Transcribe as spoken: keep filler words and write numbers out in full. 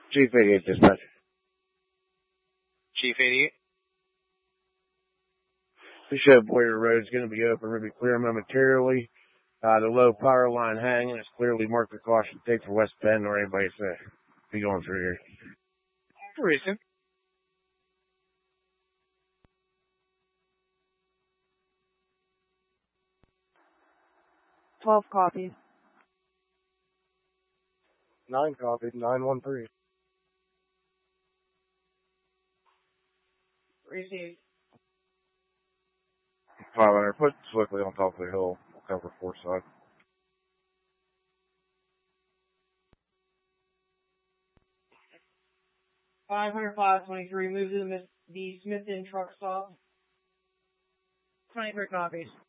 Chief eighty-eight dispatch. Chief eighty-eight. Bishop Warrior Road is going to be open. We're going to be clear momentarily. Uh, the low power line hanging is clearly marked the caution tape for West Bend or anybody to be going through here. Reason. Twelve copies. Nine copies. Nine one three. Received. Five hundred. Put swiftly on top of the hill. We'll cover four side. Five hundred five twenty-three. Move to the, the Smithton truck stop. Twenty-three copies.